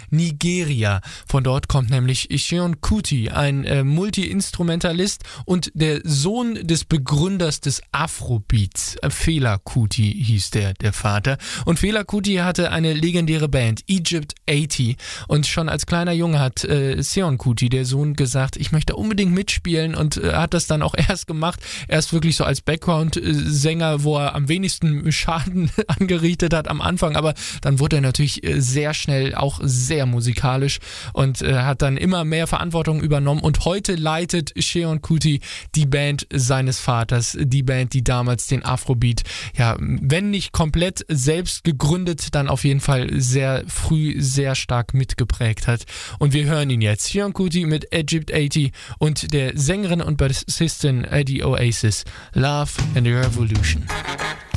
Nigeria. Von dort kommt nämlich Seun Kuti, ein Multi-Instrumentalist und der Sohn des Begründers des Afrobeats. Fela Kuti hieß der Vater. Und Fela Kuti hatte eine legendäre Band, Egypt 80. Und schon als kleiner Junge hat Seun Kuti, der Sohn, gesagt, ich möchte unbedingt mitspielen und hat das dann auch erst gemacht. Erst wirklich so als Background-Sänger, wo er am wenigsten Schaden angerichtet hat am Anfang, aber dann wurde er natürlich sehr schnell auch sehr musikalisch und hat dann immer mehr Verantwortung übernommen und heute leitet Seun Kuti die Band seines Vaters, die Band, die damals den Afrobeat, ja, wenn nicht komplett selbst gegründet, dann auf jeden Fall sehr früh, sehr stark mitgeprägt hat. Und wir hören ihn jetzt, Seun Kuti mit Egypt 80 und der Sängerin und Bassistin Eddie Oasis, Love and the Revolution.